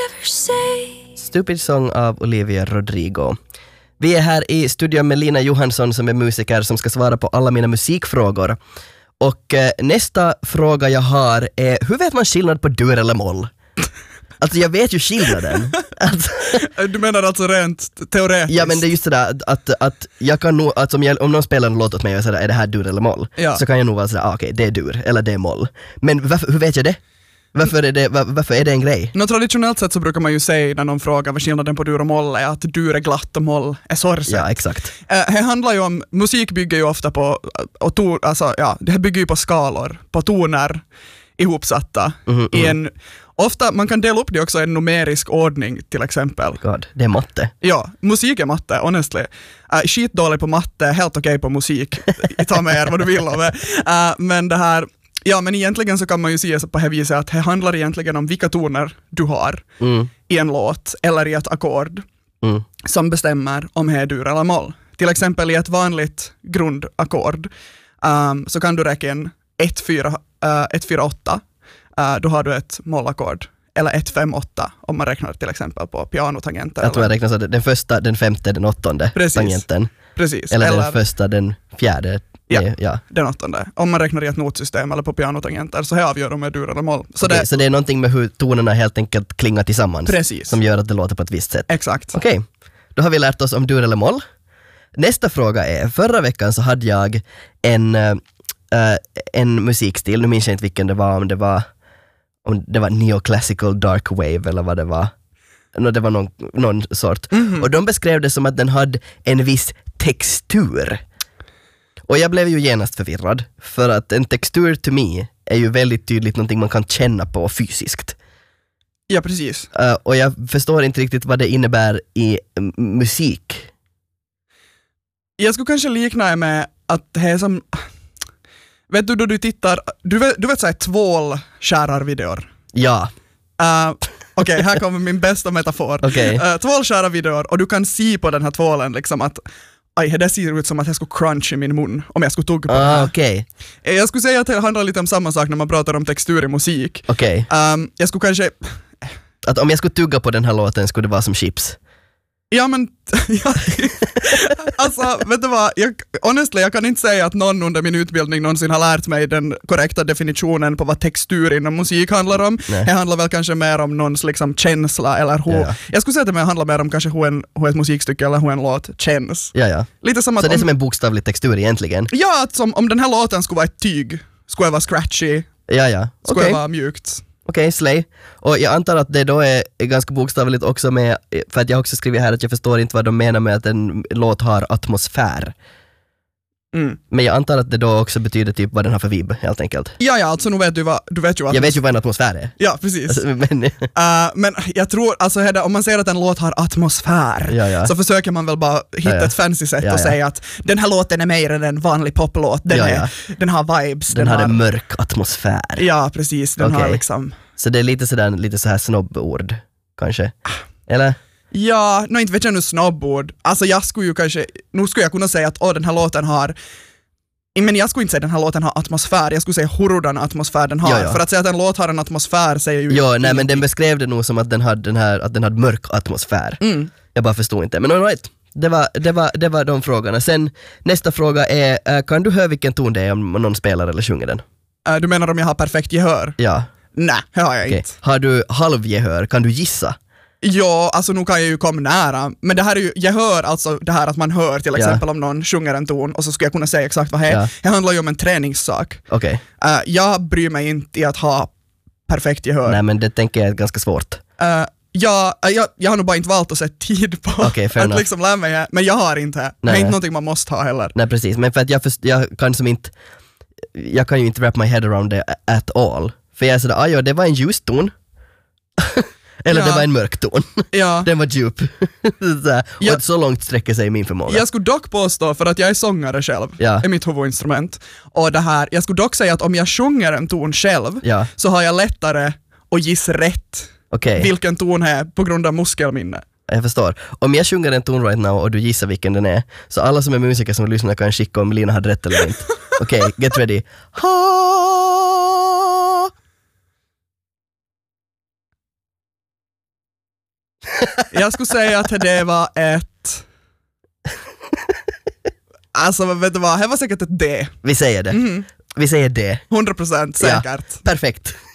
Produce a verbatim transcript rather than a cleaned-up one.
ever say. Stupid Song av Olivia Rodrigo. Vi är här i studion med Lina Johansson som är musiker som ska svara på alla mina musikfrågor. Och eh, nästa fråga jag har är, hur vet man skillnad på dur eller moll? Alltså jag vet ju skillnaden. Alltså, du menar alltså rent teoretiskt? ja men det är just sådär att, att, att jag kan nog, att om, jag, om någon spelar en låt åt mig och säger är det här dur eller moll? Ja. Så kan jag nog vara sådär, ah, okej okay, det är dur eller det är moll. Men varför, hur vet jag det? Varför är det, var, varför är det en grej? Nå, traditionellt sett så brukar man ju säga när någon frågar vad skillnaden på dur och moll är att dur är glatt och moll är sorgset. Ja, exakt. Uh, det handlar ju om, musik bygger ju ofta på, och ton, alltså, ja, det här bygger ju på skalor, på toner ihopsatta. Mm, i mm. en, ofta, man kan dela upp det också i en numerisk ordning till exempel. God, det är matte. Ja, musik är matte, honestly. Uh, skitdålig på matte, helt okej okay på musik. Ta med er vad du vill om det. Uh, men det här, ja men egentligen så kan man ju säga på det viset att det handlar egentligen om vilka toner du har Mm. i en låt eller i ett ackord Mm. som bestämmer om det är dur eller moll. Till exempel i ett vanligt grundackord um, så kan du räkna in ett fyra åtta, uh, då har du ett mollackord. Eller ett fem åtta om man räknar till exempel på pianotangenter. Jag tror jag räknar så den första, den femte, den åttonde Precis. tangenten. Precis. Eller, eller den första, den fjärde. Ja. Det, ja. den åttonde. Om man räknar i ett notsystem eller på pianotangenter så här avgör om det är dur eller moll. Så, Okay, det, så det är någonting med hur tonerna helt enkelt klingar tillsammans. Precis. Som gör att det låter på ett visst sätt. Exakt. Okej, okay. Då har vi lärt oss om dur eller moll. Nästa fråga är, förra veckan så hade jag en, uh, en musikstil, nu minns jag inte vilken det var, om det var om det var neoclassical dark wave eller vad det var. No, det var någon, någon sort. Mm-hmm. Och de beskrev det som att den hade en viss textur. Och jag blev ju genast förvirrad, för att en textur till mig är ju väldigt tydligt någonting man kan känna på fysiskt. Ja, precis. Uh, och jag förstår inte riktigt vad det innebär i m- musik. Jag skulle kanske likna det med att det är som... Vet du då du tittar... Du vet, du vet såhär tvålskärarvideor. Ja. Uh, Okej, okay, här kommer min bästa metafor. Okay. Uh, tvålskärarvideor och du kan se på den här tvålen liksom att aj, det ser ut som att jag skulle crunch i min mun om jag skulle tugga på ah, det här. Okay. Jag skulle säga att det handlar lite om samma sak när man pratar om textur i musik. Okay. Um, jag skulle kanske... Att om jag skulle tugga på den här låten skulle det vara som chips. Ja men, ja, alltså vet du vad, jag, honestly jag kan inte säga att någon under min utbildning någonsin har lärt mig den korrekta definitionen på vad textur inom musik handlar om. Nej. Det handlar väl kanske mer om någons liksom känsla eller hur, ja. Jag skulle säga att det handlar mer om kanske hur, en, hur ett musikstycke eller hur en låt känns. Ja, ja. Lite som att så det är om, som en bokstavlig textur egentligen? Ja, att som, om den här låten skulle vara ett tyg, skulle det vara scratchy, ja, ja. skulle okay. det vara mjukt. Okej, okay, slay. Och jag antar att det då är ganska bokstavligt också med, för att jag också skriver här att jag förstår inte vad de menar med att en låt har atmosfär. Mm. Men jag antar att det då också betyder typ vad den har för vibb, helt enkelt. Ja, ja, alltså nu vet du vad, du vet ju vad... Jag vet ju vad en atmosfär är. Ja, precis. Alltså, men... uh, men jag tror, alltså Hedda, om man säger att en låt har atmosfär, ja, ja. så försöker man väl bara hitta ja, ja. ett fancy sätt ja, och ja. säga att den här låten är mer än en vanlig poplåt. Den, ja, är, ja. den har vibes. Den, den har en mörk atmosfär. Ja, precis. Den okay. har liksom... Så det är lite sådär, lite så här snobbord, kanske? Eller? Ja, no, inte vet jag nu snobbord. Alltså jag skulle ju kanske, nu skulle jag kunna säga att åh, den här låten har, men jag skulle inte säga att den här låten har atmosfär, jag skulle säga hurdan atmosfär den har. Ja, ja. För att säga att en låt har en atmosfär säger ju... Ja, nej men den beskrev det nog som att den hade, den här, att den hade mörk atmosfär. Mm. Jag bara förstod inte, men all right. Det var, det, var, det var de frågorna. Sen nästa fråga är, kan du höra vilken ton det är om någon spelar eller sjunger den? Uh, du menar om jag har perfekt gehör? Ja. Nej, det har jag okay. inte. Har du halvgehör? Kan du gissa? Ja, alltså nu kan jag ju komma nära. Men det här är ju, jag hör alltså det här att man hör till exempel ja. om någon sjunger en ton och så ska jag kunna säga exakt vad det är. Ja. Det handlar ju om en träningssak. Okay. Uh, jag bryr mig inte i att ha perfekt gehör. Nej, men det tänker jag är ganska svårt. Uh, ja, jag, jag har nog bara inte valt att sätta tid på okay, att enough. liksom lära mig. Men jag har inte. Nej. Det är inte någonting man måste ha heller. Nej, precis. Men för att jag, först, jag kan som inte jag kan ju inte wrap my head around det at all. För jag är sådär, ah, ja, det var en ljus ton. Eller ja. det var en mörk ton. Ja. Den var djup. så och ja. så långt sträcker sig min förmåga. Jag skulle dock påstå, för att jag är sångare själv, ja. är mitt huvudinstrument. Och det här, jag skulle dock säga att om jag sjunger en ton själv, ja. så har jag lättare att gissa rätt okay. vilken ton är på grund av muskelminne. Jag förstår. Om jag sjunger en ton right now och du gissar vilken den är, så alla som är musiker som lyssnar kan skicka om Lina hade rätt eller inte. Okej, okay, get ready. Ha! Jag skulle säga att det var ett... Alltså, vet du vad? Det var säkert ett D. Vi säger det. Mm. Vi säger det. hundra procent säkert. Ja, perfekt.